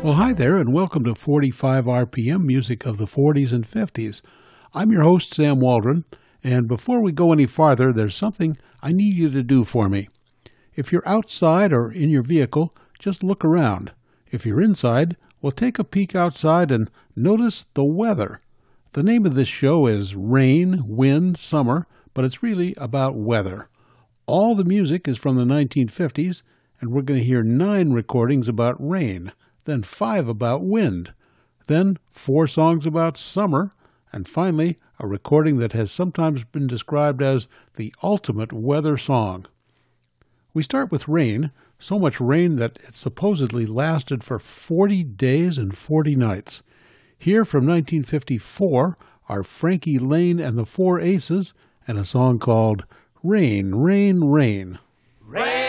Well, hi there, and welcome to 45 RPM, music of the 40s and 50s. I'm your host, Sam Waldron, and before we go any farther, there's something I need you to do for me. If you're outside or in your vehicle, just look around. If you're inside, well, take a peek outside and notice the weather. The name of this show is Rain, Wind, Summer, but it's really about weather. All the music is from the 1950s, and we're going to hear 9 recordings about rain, then 5 about wind, then 4 songs about summer, and finally a recording that has sometimes been described as the ultimate weather song. We start with rain, so much rain that it supposedly lasted for 40 days and 40 nights. Here from 1954 are Frankie Laine and the Four Aces and a song called Rain, Rain, Rain. Rain!